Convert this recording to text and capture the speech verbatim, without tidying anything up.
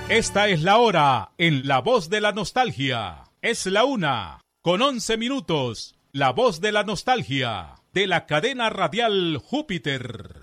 Esta es la hora en La Voz de la Nostalgia. Es la una, con once minutos. La Voz de la Nostalgia, de la cadena radial Júpiter.